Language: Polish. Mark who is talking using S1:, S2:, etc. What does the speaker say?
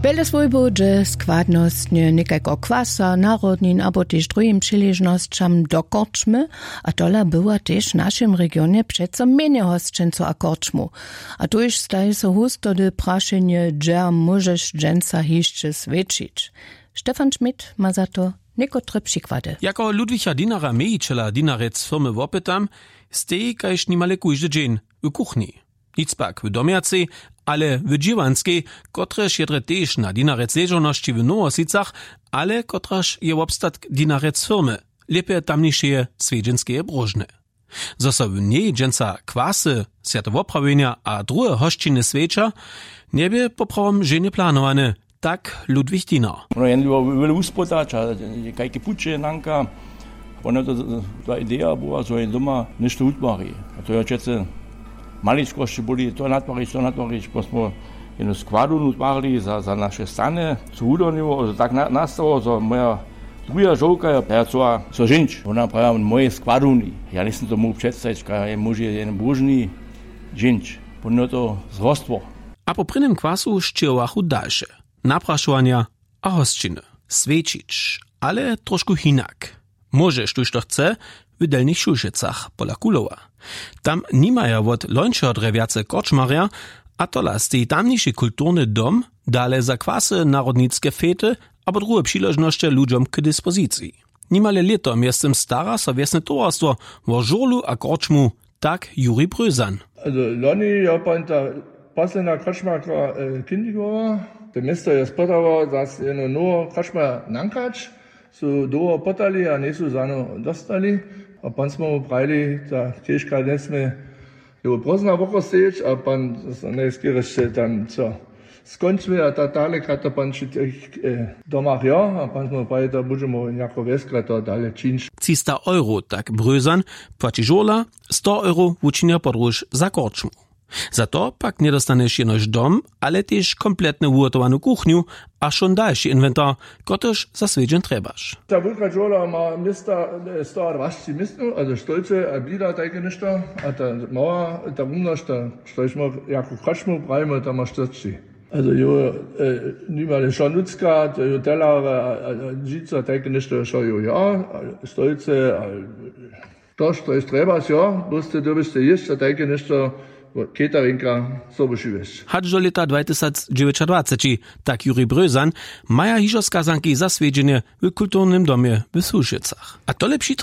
S1: Bele swojbo, że składnostnie niekajko kwasa, narodnin, abo też drugim przyleżnościom do korczmy, a tola była też w naszym regionie przeco mniej hostczynco a korczmu. A tu już staje się husto de praszenie, że możesz dżęca jeszcze svědčić. Stefan Schmidt ma za to niekotre przykłady.
S2: Jako Ludwicha Dinara Mejčela Dinarec firmy wopytam, stej kajż nimale kujże dzień w kuchni. Nic pak w domiacy, ale w dziewanskiej, kotreż jedre też na Dinarec leżoności w Nowosicach, ale kotreż je obstat Dinarec firmy, lepiej tamniejsze swiedzienskie brożne. Zoso w niej dżęca kwasy, światowoprawienia a drugie hoszczyny świecza, niebie poprawom żenie planowane, tak Ludwich Dinar.
S3: No jen wiele uspotać, a kajki pucze nanka, ona ta idea była, że jen doma ništo utmari. A to ja čece maličkości byli, to natwarić, posmo jednu składu utmarli za nasze stany, co udoniło, tak nastało, że moja druga żołka je co żyć. Ona prawa moje składuni. Ja nie chcę to mógł przedstawić, że może jeden bożny żyć. Pono to zrostwo.
S2: A po prynnym kwasu szczyłachu dalsze. Napraszування a hostczyny. Svědčić, ale troszkę hinak. Możesz tuż to chce w Delnych Šulšecach pola Kulowa. Tam nimaja od lończego drewiace korczmaria, a tola stej tamniejszy kulturny dom, dale za kwasy narodnickie fety, abo drugie przyleżności ludziom k dyspozycji. Nimale leto miestem stara sowiesne towarstwo o żurlu a korczmu, tak Juri Brözan.
S4: Also Loni ja panta paslena kraczmarka kindigowa. To miasto je spodało, dass jeno no kraczma nankać, so do potali, a nie so zano dostali. A pan smo prajli, ta tiežka nesme jo brozna voko sejeć, a pan ne skiriš tam co skončili, a ta daleka to pan či tých domach ja, a pan smo prajli, da budemo nejako veskra to dalje činč.
S2: 300 euro, tak Brözan, płaci żola, 100 euro uczynia podróż za korczmu. Za to pak nie dostaniesz jenoś dom, ale też kompletnie ugotowaną kuchnię, a schon dalszy inwentar, kotoż za swiedzien trebasz.
S4: Ta wulka żola ma miasta 120 miastów, also stolce, a blida takie ništo, a ta mała, ta umnoż, ta stoiśmy jako kraczmu, brajmy, ta ma 40. Also jo, niemale schon ludzka, jo telare, žica, takie ništo, šo jo ja, stolce, to, što je trebaš, ja, boste dobiste jeszcze takie ništo, Cateringa so beszyłeś.
S2: Hadż do lata 2029, tak Juri Brözan, maja hižo skazanki za swiedzienie w kulturnym domie w Šulšecach. A to lepszy